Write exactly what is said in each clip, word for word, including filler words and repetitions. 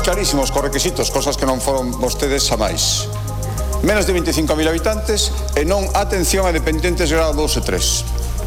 Clarísimos cos requisitos, cosas que non foron vostedes a máis. Menos de veinticinco mil habitantes e non atención a dependentes grado dous e tres.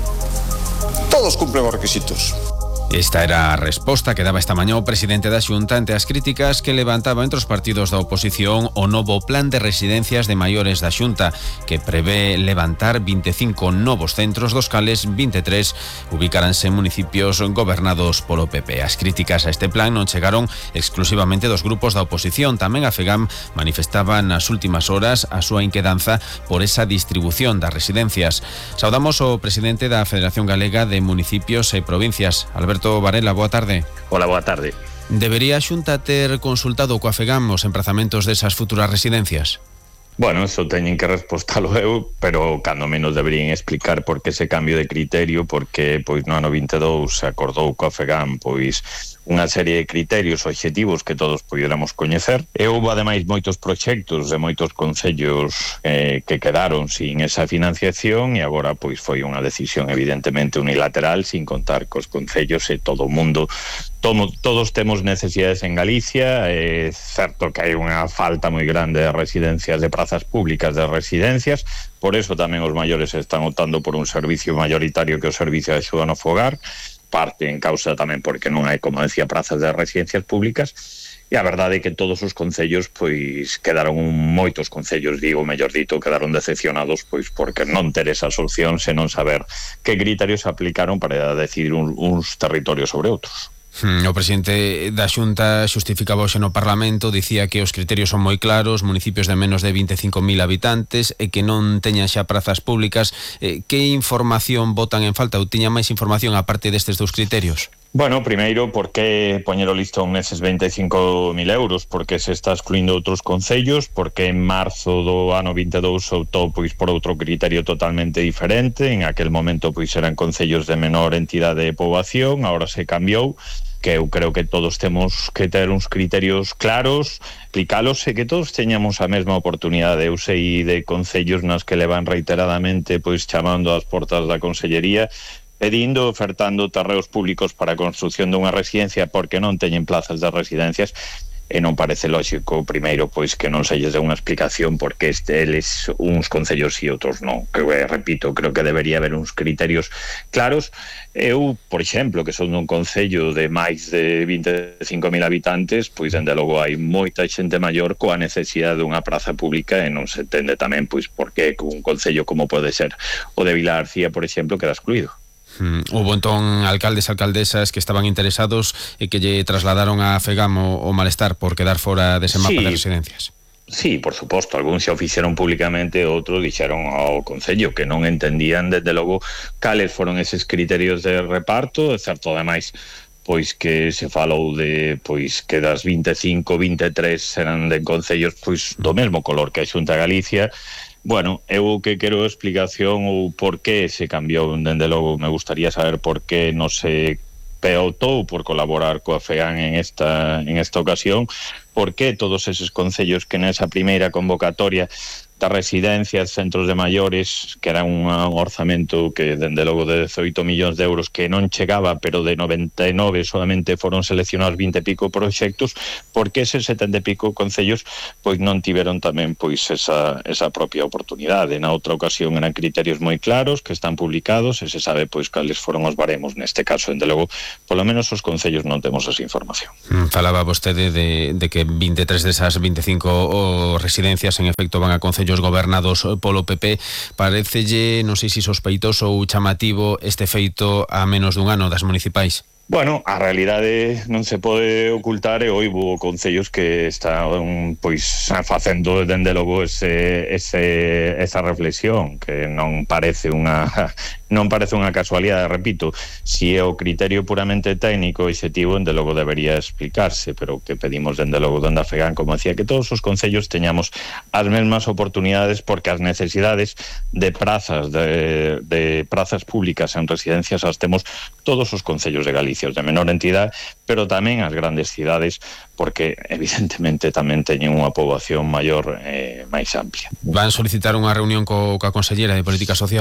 Todos cumplen os requisitos. Esta era a resposta que daba esta mañá o presidente da Xunta ante as críticas que levantaba entre os partidos da oposición o novo plan de residencias de maiores da Xunta, que prevé levantar veinticinco novos centros, dos cales vinte e tres ubicaranse en municipios gobernados polo P P. As críticas a este plan non chegaron exclusivamente dos grupos da oposición. Tamén a FEGAM manifestaba nas últimas horas a súa inquedanza por esa distribución das residencias. Saudamos o presidente da Federación Galega de Municipios e Provincias, Alberto Varela, boa tarde. Hola, boa tarde. Debería a Xunta ter consultado coa FEGAM os emprazamentos desas futuras residencias? Bueno, eso teñen que respostalo eu, pero cando menos deberían explicar por que ese cambio de criterio, porque pois no ano vinte e dous se acordou coa FEGAM pois unha serie de criterios obxectivos que todos pudiéramos coñecer. E houve ademais moitos proxectos de moitos concellos eh, que quedaron sin esa financiación e agora pois foi unha decisión evidentemente unilateral sin contar cos concellos e todo o mundo. Tomo, todos temos necesidades en Galicia, é certo que hai unha falta moi grande de residencias, de prazas públicas de residencias, por eso tamén os maiores están optando por un servicio mayoritario que o servicio de axuda no fogar, parte en causa tamén porque non hai, como decía, prazas de residencias públicas, e a verdade é que todos os concellos pois quedaron moitos concellos, digo, mellor dito, quedaron decepcionados pois porque non ter esas opcións e non saber que criterios se aplicaron para decidir un, uns territorios sobre outros. O presidente da Xunta xustificaba hoxe no Parlamento, dicía que os criterios son moi claros, municipios de menos de veinticinco mil habitantes e que non teñan xa prazas públicas. Eh, que información botan en falta ou tiñan máis información aparte destes dous criterios? Bueno, primeiro, por que poñer o listón neses veinticinco mil euros? Porque se está excluindo outros concellos? Porque en marzo do ano vinte e dous optou pois por outro criterio totalmente diferente? En aquel momento pois eran concellos de menor entidade de poboación, agora se cambiou, que eu creo que todos temos que ter uns criterios claros, explicalos e que todos teñamos a mesma oportunidade. Eu sei de concellos nas que levan reiteradamente pois chamando ás portas da Consellería pedindo, ofertando terreos públicos para a construción dunha residencia porque non teñen plazas de residencias e non parece lógico, primeiro, pois que non se lles dé unha explicación porque este, eles, uns concellos e outros non. Que, repito, creo que debería haber uns criterios claros. Eu, por exemplo, que son dun concello de máis de veinticinco mil habitantes, pois, dende logo, hai moita xente maior coa necesidade dunha praza pública e non se entende tamén, pois, por que un concello como pode ser o de Vila García, por exemplo, queda excluído. Hmm. Houve entón alcaldes e alcaldesas que estaban interesados e que lle trasladaron a FEGAM o, o malestar por quedar fora dese mapa sí. de residencias. Sí, por suposto, algúns xa o fixeron públicamente, outros dixeron ao Concello que non entendían, desde logo, cales foron eses criterios de reparto. É certo, ademais, pois que se falou de pois que das veinticinco, vinte e tres eran de concellos pois do mesmo color que a Xunta de Galicia. Bueno, eu que quero explicación ou por que se cambiou, dende logo me gustaría saber por que non se optou por colaborar coa FEGAM en esta, en esta ocasión, por que todos eses concellos que nesa primeira convocatoria das residencias, centros de maiores, que era un orzamento que dende logo de dezoito millóns de euros que non chegaba, pero de noventa e nove solamente foron seleccionados vinte e pico proxectos, porque eses setenta e pico concellos pois non tiveron tamén pois esa, esa propia oportunidade. Na outra ocasión eran criterios moi claros que están publicados e se sabe pois cales foron os baremos. Neste caso, dende logo, polo menos os concellos non temos esa información. Falaba vostede de, de que vinte e tres desas veinticinco o residencias en efecto van a concellos gobernados polo P P. Parécelle, non sei se sospeitoso ou chamativo este feito a menos dun ano das municipais? Bueno, a realidade non se pode ocultar e houbo concellos que están pois facendo dende logo ese, ese, esa reflexión que non parece unha non parece unha casualidade, repito, si é o criterio puramente técnico e obxectivo, dende logo debería explicarse, pero que pedimos dende logo dende a FEGAM, como decía, que todos os concellos teñamos as mesmas oportunidades porque as necesidades de prazas de, de prazas públicas en residencias as temos todos os concellos de Galicia, os de menor entidade, pero tamén as grandes cidades, porque evidentemente tamén teñen unha poboación maior e eh, máis amplia. Van solicitar unha reunión co, coa Consellera de Política Social?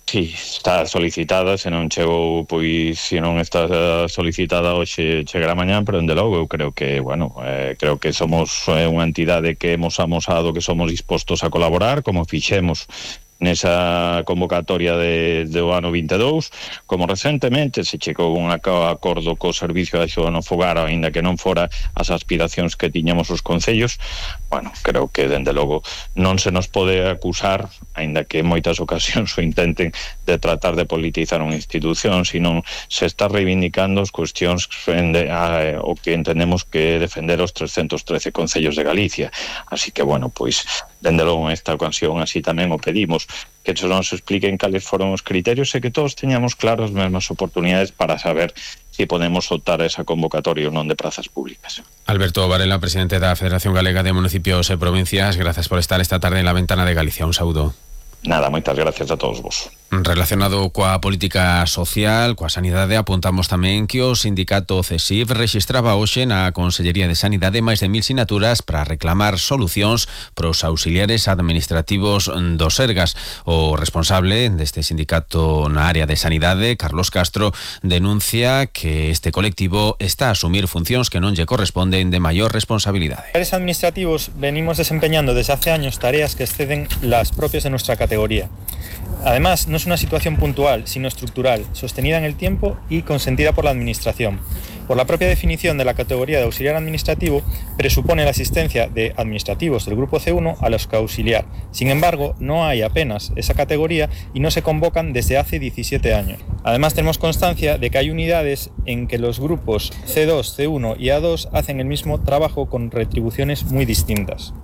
Sí, está solicitada, se non chegou, pois, se non está solicitada hoxe, chegará mañá, pero dende logo eu creo que, bueno, eh, creo que somos eh, unha entidade que hemos amosado que somos dispostos a colaborar, como fixemos nesa convocatoria de, do ano vinte e dous, como recentemente se chegou un acordo co Servicio de Axuda no Fogar, aínda que non fora as aspiracións que tiñamos os concellos. Bueno, creo que dende logo non se nos pode acusar, aínda que en moitas ocasións o intenten, de tratar de politizar unha institución, senón se está reivindicando as cuestións de, a, o que entendemos que é defender os trescentos trece concellos de Galicia. Así que, bueno, pois dende logo esta ocasión así tamén o pedimos, que se nos expliquen cales foron os criterios e que todos teñamos claras as mesmas oportunidades para saber si podemos optar a esa convocatoria ou non de prazas públicas. Alberto Varela, presidente da Federación Galega de Municipios e Provincias, gracias por estar esta tarde en la Ventana de Galicia. Un saúdo. Nada, moitas gracias a todos vos. Relacionado coa política social, coa sanidade, apuntamos tamén que o sindicato CESIF rexistraba hoxe na Consellería de Sanidade máis de mil sinaturas para reclamar solucións pros auxiliares administrativos do Sergas. O responsable deste sindicato na área de sanidade, Carlos Castro, denuncia que este colectivo está a asumir funcións que non lle corresponden de maior responsabilidade. Los administrativos venimos desempeñando desde hace años tareas que exceden las propias de nuestra categoría. Además, no es una situación puntual, sino estructural, sostenida en el tiempo y consentida por la Administración. Por la propia definición de la categoría de auxiliar administrativo, presupone la asistencia de administrativos del grupo C uno a los que auxiliar. Sin embargo, no hay apenas esa categoría y no se convocan desde hace diecisiete años. Además, tenemos constancia de que hay unidades en que los grupos C dos, C uno y A dos hacen el mismo trabajo con retribuciones muy distintas.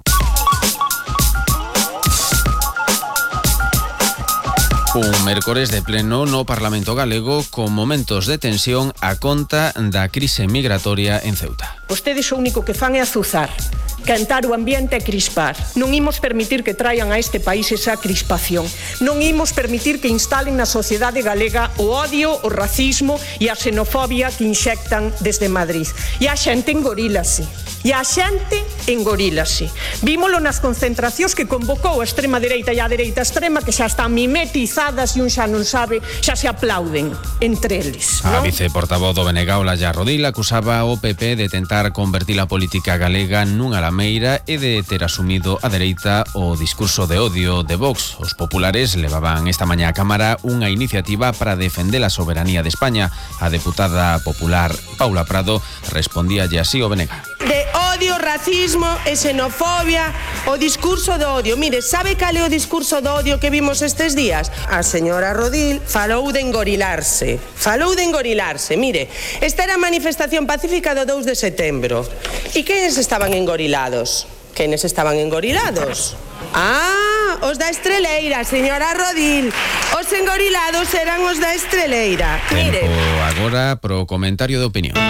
Un mércores de pleno no Parlamento galego con momentos de tensión a conta da crise migratoria en Ceuta. Vostedes o único que fan é azuzar, cantar o ambiente e crispar. Non imos permitir que traian a este país esa crispación. Non imos permitir que instalen na sociedade galega o odio, o racismo e a xenofobia que inxectan desde Madrid. E a xente engorílase. E a xente engorílase. Vímolo nas concentracións que convocou a extrema dereita e a dereita extrema, que xa están mimetizadas e un xa non sabe, xa se aplauden entre eles. A ¿no? viceportavoz do B N G, Olalla Rodil, acusaba o P P de tentar convertir a política galega nunha lameira e de ter asumido a dereita o discurso de odio de Vox. Os populares levaban esta mañá a Cámara unha iniciativa para defender a soberanía de España. A deputada popular Paula Prado respondíalle así o B N G. De odio, racismo e xenofobia, o discurso do odio. Mire, sabe cal é o discurso do odio que vimos estes días? A señora Rodil falou de engorilarse. Falou de engorilarse. Mire, esta era a manifestación pacífica do dous de setembro. E quenes estaban engorilados? Quenes estaban engorilados? Ah, os da Estreleira, señora Rodil. Os engorilados eran os da Estreleira. Mire. Tempo agora pro comentario de opinión.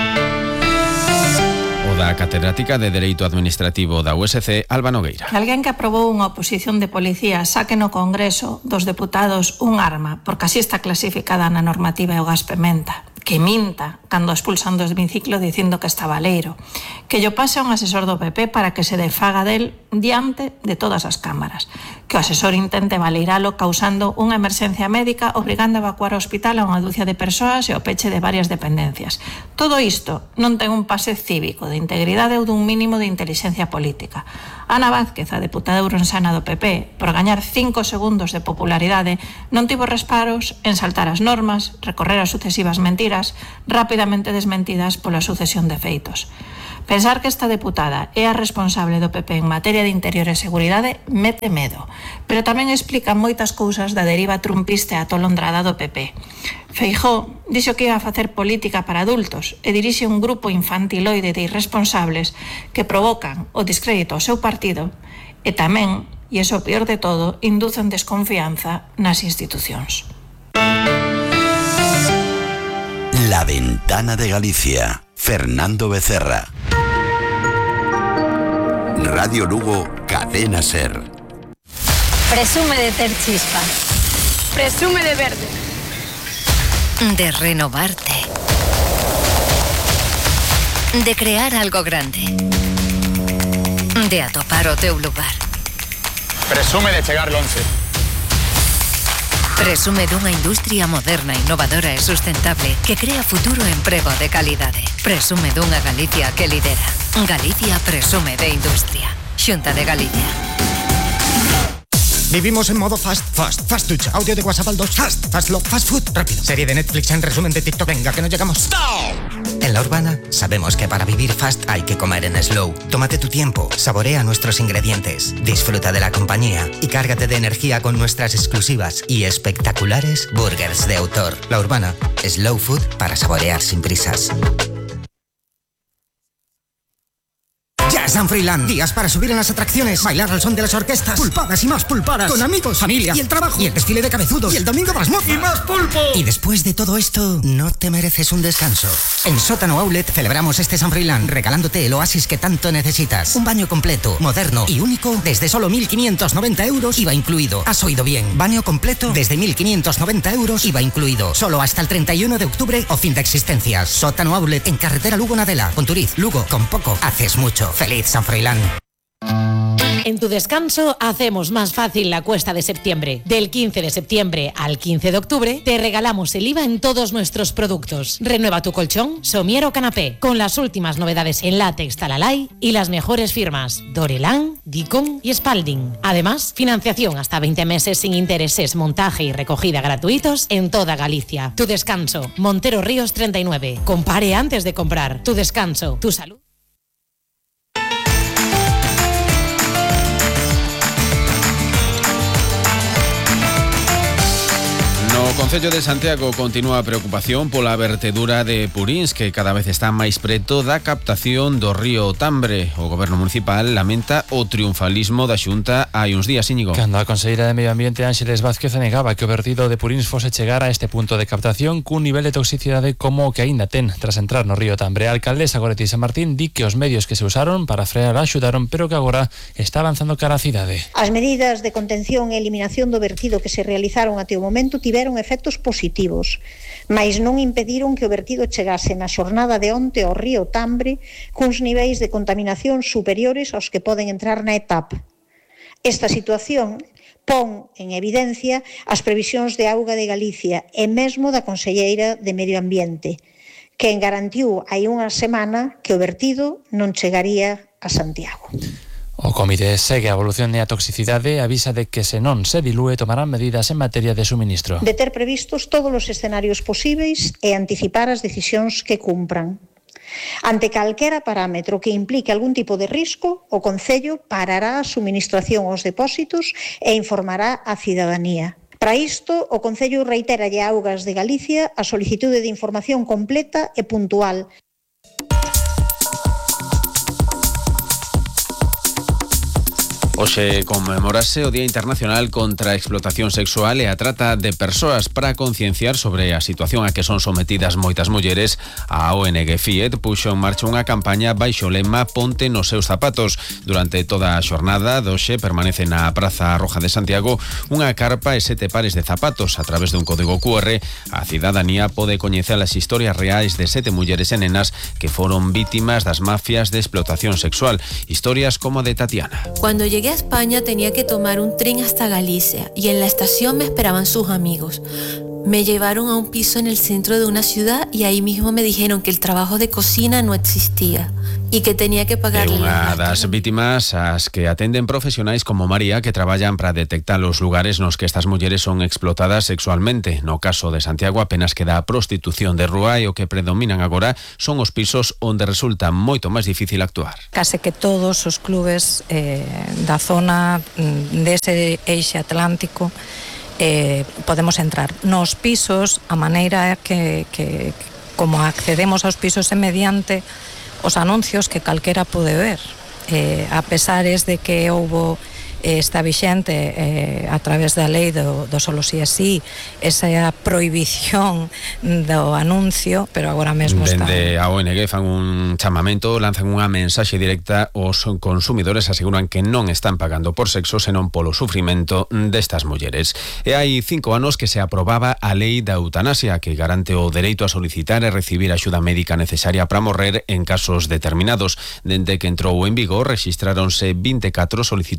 Da catedrática de Dereito Administrativo da U S C, Alba Nogueira. Alguén que aprobou unha oposición de policía saque no Congreso dos deputados un arma, porque así está clasificada na normativa e o gas pementa, que minta cando expulsan do hemiciclo dicindo que está baleiro, que yo pase a un asesor do P P para que se defaga del diante de todas as cámaras, que o asesor intente baleiralo causando unha emerxencia médica obrigando a evacuar o hospital a unha dúcia de persoas e o peche de varias dependencias. Todo isto non ten un pase cívico de integridade ou dun mínimo de intelixencia política. Ana Vázquez, a deputada ourensana do P P, por gañar cinco segundos de popularidade, non tivo reparos en saltar as normas, recorrer as sucesivas mentiras, rapidamente desmentidas pola sucesión de feitos. Pensar que esta deputada é a responsable do P P en materia de interior e seguridade mete medo, pero tamén explica moitas cousas da deriva trumpista e atolondrada do P P. Feijóo dixo que iba a facer política para adultos e dirixe un grupo infantiloide de irresponsables que provocan o descrédito ao seu partido e tamén, e iso o peor de todo, inducen desconfianza nas institucións. La Ventana de Galicia. Fernando Becerra. Radio Lugo, Cadena Ser. Presume de ter chispa. Presume de verde. De renovarte. De crear algo grande. De atopar o teu lugar. Presume de chegar lonxe. Presume dunha industria moderna, innovadora e sustentable que crea futuro e emprego de calidade. Presume dunha Galicia que lidera. Galicia presume de industria. Xunta de Galicia. Vivimos en modo fast, fast, fast ducha, audio de WhatsApp al dos, fast, fast love, fast food, rápido. Serie de Netflix en resumen de TikTok, venga, que no llegamos. ¡Stop! En La Urbana sabemos que para vivir fast hay que comer en slow. Tómate tu tiempo, saborea nuestros ingredientes, disfruta de la compañía y cárgate de energía con nuestras exclusivas y espectaculares burgers de autor. La Urbana, slow food para saborear sin prisas. Ya San Froilán, días para subir en las atracciones, bailar al son de las orquestas, pulpadas y más pulpadas, con amigos, familia y el trabajo, y el desfile de cabezudos, y el domingo más mofa, y más pulpo. Y después de todo esto, ¿no te mereces un descanso? En Sótano Outlet celebramos este San Froilán regalándote el oasis que tanto necesitas. Un baño completo, moderno y único desde solo mil quinientos noventa euros, I V A incluido. Has oído bien, baño completo desde mil quinientos noventa euros, I V A incluido. Solo hasta el treinta y uno de octubre o fin de existencias. Sótano Outlet en carretera Lugo-Nadela, Conturiz, Lugo. Con poco haces mucho. ¡Feliz San Froilán! En tu descanso hacemos más fácil la cuesta de septiembre. Del quince de septiembre al quince de octubre te regalamos el I V A en todos nuestros productos. Renueva tu colchón, somier o canapé con las últimas novedades en látex Talalay y las mejores firmas Dorelán, Dicon y Spalding. Además, financiación hasta veinte meses sin intereses, montaje y recogida gratuitos en toda Galicia. Tu descanso, Montero Ríos treinta y nueve. Compare antes de comprar. Tu descanso, tu salud. No Concello de Santiago continúa a preocupación pola vertedura de Purins, que cada vez está máis preto da captación do río Tambre. O Goberno Municipal lamenta o triunfalismo da Xunta hai uns días, Íñigo. Cando a conselleira de Medio Ambiente Ángeles Vázquez negaba que o vertido de Purins fose chegar a este punto de captación cun nivel de toxicidade como o que aínda ten tras entrar no río Tambre. A alcaldesa Goretti San Martín di que os medios que se usaron para frear axudaron, pero que agora está avanzando cara a cidade. As medidas de contención e eliminación do vertido que se realizaron até o momento tiveron efectos positivos, mais non impediron que o vertido chegase na xornada de onte ao río Tambre cuns niveis de contaminación superiores aos que poden entrar na etapa. Esta situación pon en evidencia as previsións de auga de Galicia e mesmo da conselleira de Medio Ambiente, que garantiu hai unha semana que o vertido non chegaría a Santiago. O comité segue a evolución da toxicidade e avisa de que se non se dilúe tomarán medidas en materia de suministro. De ter previstos todos os escenarios posíveis e anticipar as decisións que cumpran. Ante calquera parámetro que implique algún tipo de risco, o Concello parará a suministración aos depósitos e informará á cidadanía. Para isto, o Concello reiteralle a Augas de Galicia a solicitude de información completa e puntual. Hoxe conmemorase o Día Internacional contra a Explotación Sexual e a Trata de Persoas para concienciar sobre a situación a que son sometidas moitas mulleres. A O N G FIED puxo en marcha unha campaña baixo o lema Ponte nos seus zapatos. Durante toda a xornada doxe permanece na Praza Roja de Santiago unha carpa e sete pares de zapatos. A través dun código Q R, a cidadanía pode coñecer as historias reais de sete mulleres e nenas que foron vítimas das mafias de explotación sexual. Historias como a de Tatiana. Cuando llegué a España tenía que tomar un tren hasta Galicia y en la estación me esperaban sus amigos. Me llevaron a un piso en el centro de una ciudad y ahí mismo me dijeron que el trabajo de cocina no existía y que tenía que pagarle. É unha das vítimas as que atenden profesionais como María, que traballan para detectar os lugares nos que estas mulleres son explotadas sexualmente. No caso de Santiago apenas queda a prostitución de rúa e o que predominan agora son os pisos onde resulta moito máis difícil actuar. Case que todos os clubes eh, da zona dese eixe atlántico Eh, podemos entrar nos pisos, a maneira que, que como accedemos aos pisos é mediante os anuncios que calquera pode ver, eh, a pesares de que houbo eh, está vixente eh, a través da lei do, do solo si é si esa prohibición do anuncio, pero agora mesmo está. Dende a O N G fan un chamamento, lanzan unha mensaxe directa aos consumidores, aseguran que non están pagando por sexo, senón polo sufrimento destas mulleres. E hai cinco anos que se aprobaba a lei da eutanasia, que garante o dereito a solicitar e recibir axuda médica necesaria para morrer en casos determinados. Dende que entrou en vigor, rexistráronse vinte e catro solicitudes na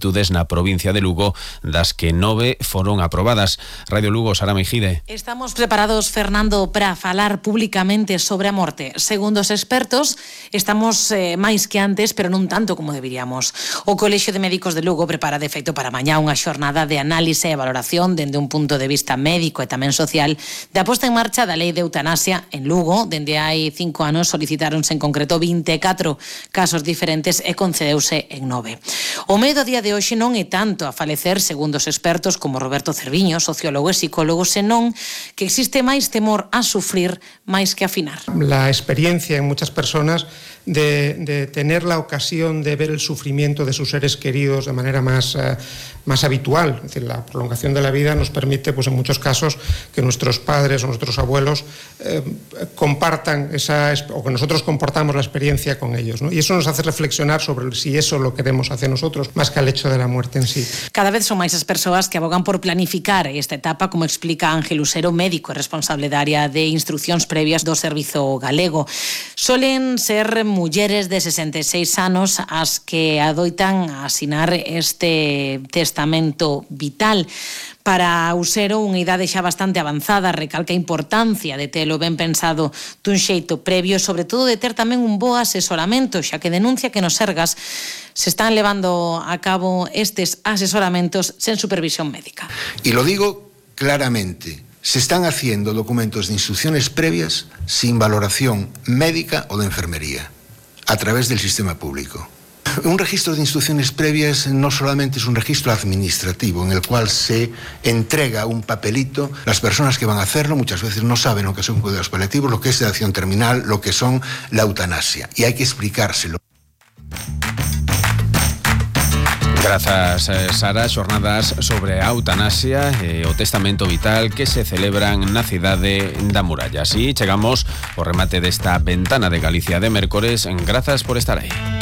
provincia de Lugo, das que nove foron aprobadas. Radio Lugo, Sara Meijide. Estamos preparados, Fernando, para falar públicamente sobre a morte. Segundo os expertos, estamos eh, máis que antes, pero non tanto como deberíamos. O Colexio de Médicos de Lugo prepara de feito para mañá unha xornada de análise e valoración dende un punto de vista médico e tamén social da posta en marcha da lei de eutanasia en Lugo. Dende hai cinco anos solicitáronse en concreto vinte e catro casos diferentes e concedeuse en nove. O medo a día de hoxe non é tanto a falecer, segundo os expertos como Roberto Cerviño, sociólogo e psicólogo, senón que existe máis temor a sufrir máis que a afinar. La experiencia en muchas personas de, de tener la ocasión de ver el sufrimiento de sus seres queridos de manera más, uh, más habitual. Es decir, la prolongación de la vida nos permite, pues en muchos casos, que nuestros padres o nuestros abuelos eh, compartan esa, o que nosotros compartamos la experiencia con ellos, ¿no? Y eso nos hace reflexionar sobre si eso lo queremos hacia nosotros, más que al hecho de la muerte en sí. Cada vez son máis as persoas que abogan por planificar esta etapa, como explica Ángel Usero, médico e responsable da área de instruccións previas do Servizo Galego. Solen ser mulleres de sesenta e seis anos as que adoitan a asinar este testamento vital. Para Usero, unha idade xa bastante avanzada, recalca a importancia de telo ben pensado dun xeito previo e, sobre todo, de ter tamén un bo asesoramento, xa que denuncia que nos Sergas se están levando a cabo estes asesoramentos sen supervisión médica. Y lo digo claramente, se están haciendo documentos de instrucciones previas sin valoración médica o de enfermería, a través del sistema público. Un registro de instrucciones previas no solamente es un registro administrativo en el cual se entrega un papelito. Las personas que van a hacerlo muchas veces no saben lo que son cuidados paliativos, lo que es sedación terminal, lo que son la eutanasia, y hay que explicárselo. Grazas, Sara. Xornadas sobre a eutanasia e o testamento vital que se celebran na cidade da Muralla. Así chegamos ao remate desta Ventana de Galicia de mércores. Grazas por estar aí.